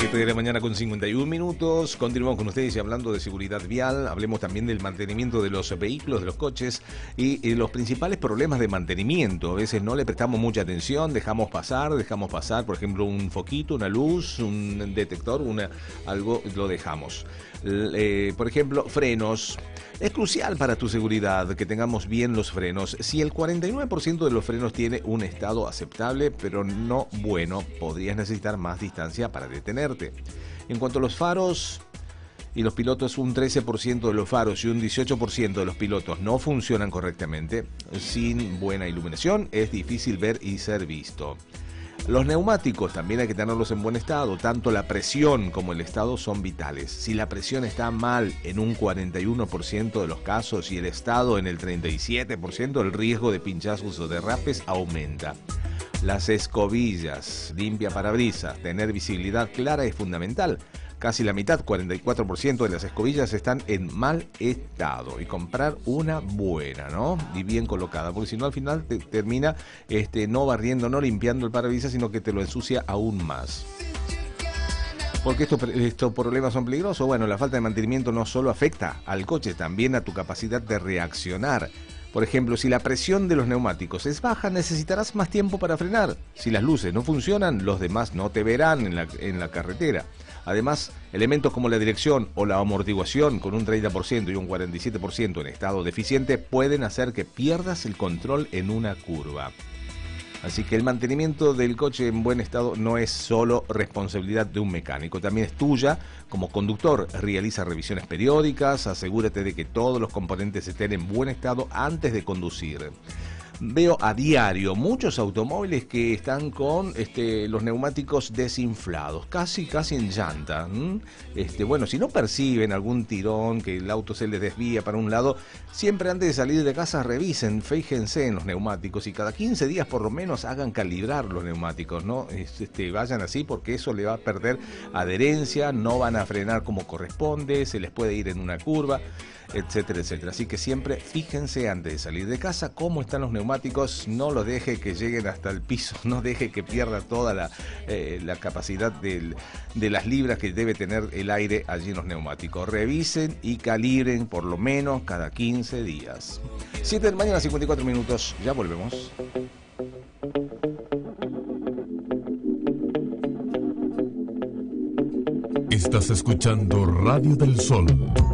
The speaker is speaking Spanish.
7 de la mañana con 51 minutos. Continuamos con ustedes y hablando de seguridad vial. Hablemos también del mantenimiento de los vehículos, de los coches y los principales problemas de mantenimiento. A veces no le prestamos mucha atención, dejamos pasar, por ejemplo, un foquito, una luz, un detector, algo lo dejamos. Por ejemplo, frenos. Es crucial para tu seguridad que tengamos bien los frenos. Si el 49% de los frenos tiene un estado aceptable, pero no bueno, podrías necesitar más distancia para detenerte. En cuanto a los faros y los pilotos, un 13% de los faros y un 18% de los pilotos no funcionan correctamente. Sin buena iluminación es difícil ver y ser visto. Los neumáticos también hay que tenerlos en buen estado. Tanto la presión como el estado son vitales. Si la presión está mal en un 41% de los casos y el estado en el 37%, el riesgo de pinchazos o derrapes aumenta. Las escobillas, limpia parabrisas, tener visibilidad clara es fundamental. Casi la mitad, 44% de las escobillas están en mal estado. Y comprar una buena, ¿no? Y bien colocada, porque si no al final te termina no barriendo, no limpiando el parabrisas, sino que te lo ensucia aún más. ¿Por qué estos problemas son peligrosos? Bueno, la falta de mantenimiento no solo afecta al coche, también a tu capacidad de reaccionar. Por ejemplo, si la presión de los neumáticos es baja, necesitarás más tiempo para frenar. Si las luces no funcionan, los demás no te verán en la carretera. Además, elementos como la dirección o la amortiguación con un 30% y un 47% en estado deficiente pueden hacer que pierdas el control en una curva. Así que el mantenimiento del coche en buen estado no es solo responsabilidad de un mecánico, también es tuya como conductor. Realiza revisiones periódicas, asegúrate de que todos los componentes estén en buen estado antes de conducir. Veo a diario muchos automóviles que están con los neumáticos desinflados, casi en llanta. Bueno, si no perciben algún tirón, que el auto se les desvía para un lado, siempre antes de salir de casa revisen, fíjense en los neumáticos y cada 15 días por lo menos hagan calibrar los neumáticos, ¿no? Vayan así porque eso le va a perder adherencia, no van a frenar como corresponde, se les puede ir en una curva, etcétera, etcétera. Así que siempre fíjense antes de salir de casa cómo están los neumáticos, no los deje que lleguen hasta el piso, no deje que pierda toda la capacidad de las libras que debe tener el aire allí en los neumáticos. Revisen y calibren por lo menos cada 15 días. 7 de la mañana, 54 minutos, ya volvemos. Estás escuchando Radio del Sol.